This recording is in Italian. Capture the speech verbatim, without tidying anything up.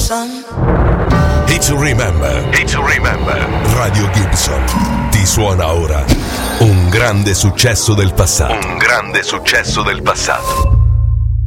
Gibson. Hit to remember. Hit to remember. Radio Gibson ti suona ora un grande successo del passato. Un grande successo del passato.